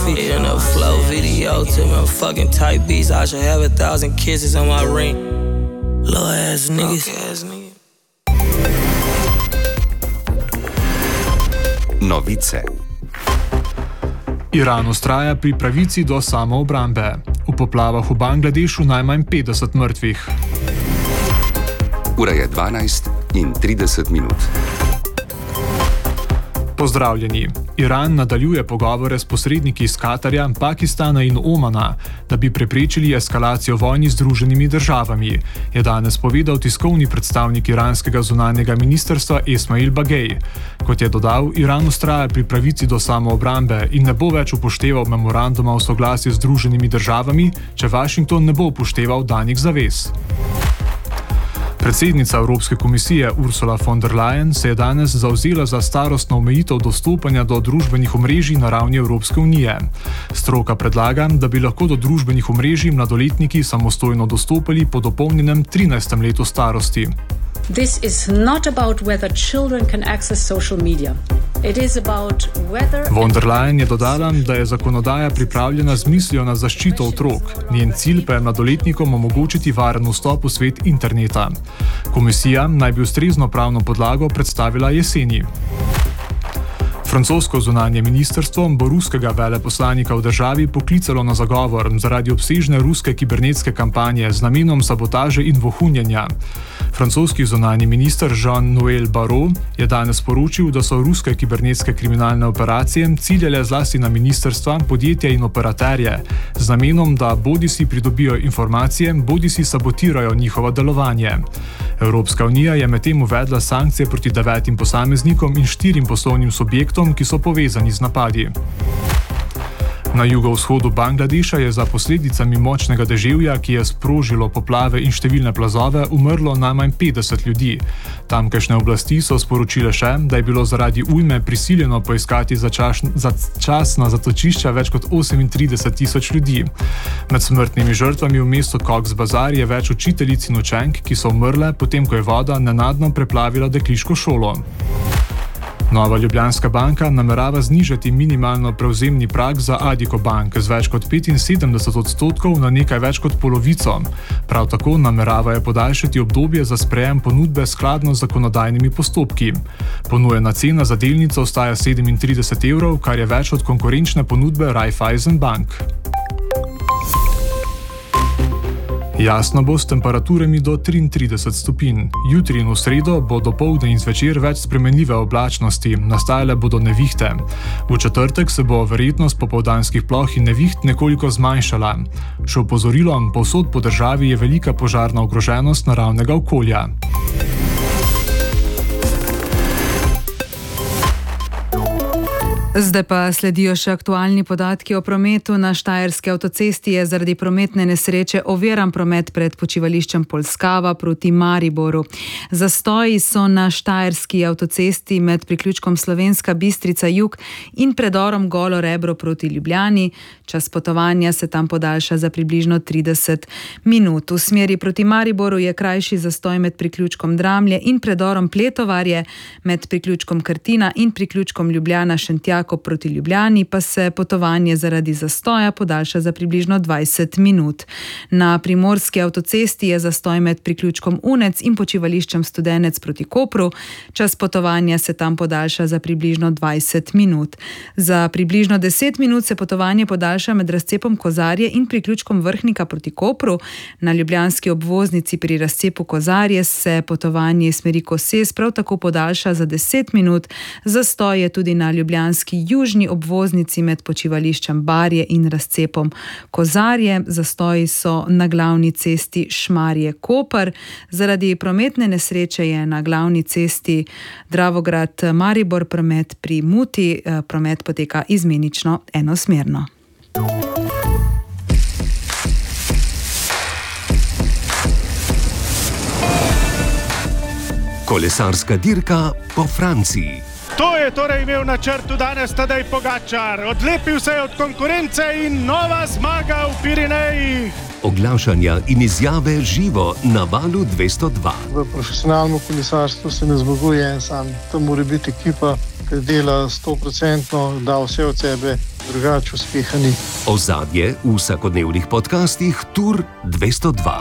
feet in a flow video to my fucking type beats. I should have 1,000 kisses on my ring. Low ass niggas. Novice. Iran ustraja pri pravici do samoobrambe. V poplavah v Bangladešu najmanj 50 mrtvih. Ura je 12:30. Pozdravljeni. Iran nadaljuje pogovore s posredniki iz Katarja, Pakistana in Omana, da bi preprečili eskalacijo vojni z Združenimi državami, je danes povedal tiskovni predstavnik iranskega zunanjega ministrstva Esmail Bagej. Kot je dodal, Iran ustraja pri pravici do samoobrambe in ne bo več upošteval memoranduma o soglasju z Združenimi državami, če Washington ne bo upošteval danih zavez. Predsednica Evropske komisije Ursula von der Leyen se je danes zavzela za starostno omejitev dostopanja do družbenih omrežij na ravni Evropske unije. Stroka predlaga, da bi lahko do družbenih omrežij mladoletniki samostojno dostopali po dopolnjenem 13. letu starosti. This is not about whether children can access social media. It is about whether... Von der Leyen je dodala, da je zakonodaja pripravljena z mislijo na zaščito otrok. Njen cilj pa je mladoletnikom omogočiti varen vstop v svet interneta. Komisija naj bi ustrezno pravno podlago predstavila jeseni. Francosko zunanje ministrstvo bo ruskega veleposlanika v državi poklicalo na zagovor zaradi obsežne ruske kibernetske kampanje z namenom sabotaže in vohunjenja. Francoski zunanji minister Jean-Noël Barrot je danes sporočil, da so ruske kibernetske kriminalne operacije ciljale zlasti na ministrstva, podjetja in operaterje, z namenom, da bodisi pridobijo informacije, bodisi sabotirajo njihovo delovanje. Evropska unija je medtem uvedla sankcije proti 9 posameznikom in 4 poslovnim subjektom, ki so povezani z napadi. Na jugovzhodu Bangladeša je za posledicami močnega deževja, ki je sprožilo poplave in številne plazove, umrlo najmanj 50 ljudi. Tamkajšnje oblasti so sporočile še, da je bilo zaradi ujme prisiljeno poiskati začasna zatočišča več kot 38.000 ljudi. Med smrtnimi žrtvami v mestu Cox's Bazar je več učiteljic in učenk, ki so umrle, potem ko je voda nenadno preplavila dekliško šolo. Nova Ljubljanska banka namerava znižati minimalno prevzemni prag za Addiko Bank z več kot 75% na nekaj več kot polovico. Prav tako nameravajo podaljšati obdobje za sprejem ponudbe skladno z zakonodajnimi postopki. Ponujena cena za delnico ostaja 37 evrov, kar je več od konkurenčne ponudbe Raiffeisen Bank. Jasno bo s temperaturami do 33 stopinj. Jutri in v sredo bo dopoldne in zvečer več spremenljive oblačnosti, nastajale bodo nevihte. V četrtek se bo verjetnost popoldanskih ploh in neviht nekoliko zmanjšala. Še opozorilom, povsod po državi je velika požarna ogroženost naravnega okolja. Zdaj pa sledijo še aktualni podatki o prometu. Na štajerski avtocesti je zaradi prometne nesreče oviran promet pred počivališčem Polskava proti Mariboru. Zastoji so na štajerski avtocesti med priključkom Slovenska Bistrica jug in predorom Golo Rebro proti Ljubljani. Čas potovanja se tam podaljša za približno 30 minut. V smeri proti Mariboru je krajši zastoj med priključkom Dramlje in predorom Pletovarje, med priključkom Krtina in priključkom Ljubljana Šentjak proti Ljubljani pa se potovanje zaradi zastoja podaljša za približno 20 minut. Na primorski avtocesti je zastoj med priključkom Unec in počivališčem Studenec proti Kopru. Čas potovanja se tam podaljša za približno 20 minut. Za približno 10 minut se potovanje podaljša med razcepom Kozarje in priključkom Vrhnika proti Kopru. Na ljubljanski obvoznici pri razcepu Kozarje se potovanje iz smeri Koses prav tako podaljša za 10 minut. Zastoj je tudi na ljubljanski južni obvoznici med počivališčem Barje in razcepom Kozarje. Zastoji so na glavni cesti Šmarje-Koper. Zaradi prometne nesreče je na glavni cesti Dravograd-Maribor promet pri Muti. Promet poteka izmenično enosmerno. Kolesarska dirka po Franciji. To je torej imel na črtu danes Tadej Pogačar. Odlepil se je od konkurence in nova zmaga v Pirenejih. oglašanja in izjave živo na Valu 202. V profesionalnem kolesarstvu se ne zmaguje en sam. To mora biti ekipa, ki dela 100%, da vse od sebe, drugače uspeha ni. Ozadje v vsakodnevnih podcastih Tour 202.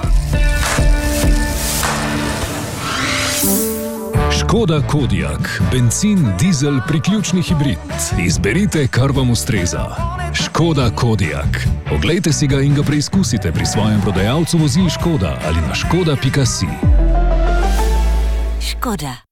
Škoda Kodiaq, bencin, dizel, priključni hibrid. Izberite, kar vam ustreza. Škoda Kodiaq. Oglejte si ga in ga preizkusite pri svojem prodajalcu vozil Škoda ali na škoda.si. Škoda.